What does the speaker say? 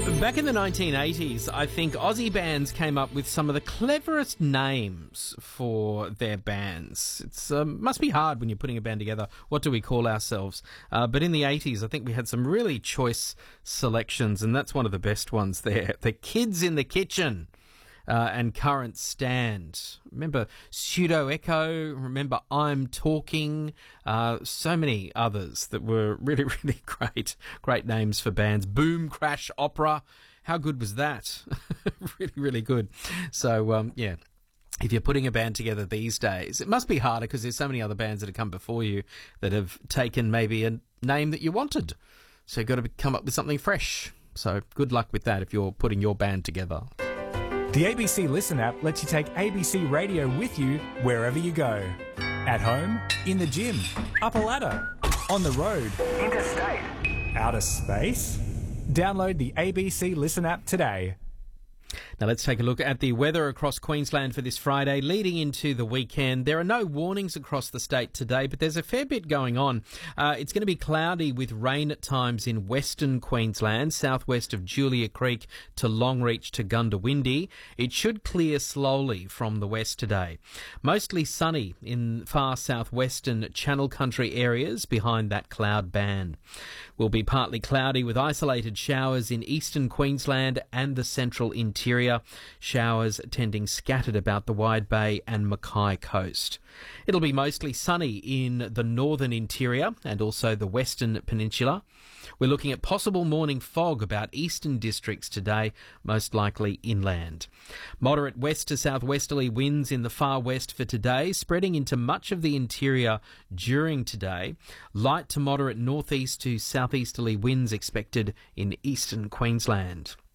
Back in the 1980s, I think Aussie bands came up with some of the cleverest names for their bands. It must be hard when you're putting a band together. What do we call ourselves? But in the 80s, I think we had some really choice selections, and that's one of the best ones there. The Kids in the Kitchen. And Current Stand. Remember Pseudo Echo, remember I'm Talking, so many others that were really, really great names for bands. Boom Crash Opera, how good was that? Really, really good. So, yeah. If you're putting a band together these days, it must be harder because there's so many other bands that have come before you that have taken maybe a name that you wanted. So you've got to come up with something fresh. So good luck with that if you're putting your band together. The ABC Listen app lets you take ABC Radio with you wherever you go. At home, in the gym, up a ladder, on the road, interstate, outer space. Download the ABC Listen app today. Now let's take a look at the weather across Queensland for this Friday, leading into the weekend. There are no warnings across the state today, but there's a fair bit going on. It's going to be cloudy with rain at times in western Queensland, southwest of Julia Creek to Longreach to Goondiwindi. It should clear slowly from the west today. Mostly sunny in far southwestern Channel Country areas behind that cloud band. Will be partly cloudy with isolated showers in eastern Queensland and the central interior. Showers tending scattered about the Wide Bay and Mackay coast. It'll be mostly sunny in the northern interior and also the western peninsula. We're looking at possible morning fog about eastern districts today, most likely inland. Moderate west to southwesterly winds in the far west for today, spreading into much of the interior during today. Light to moderate northeast to southeasterly winds expected in eastern Queensland.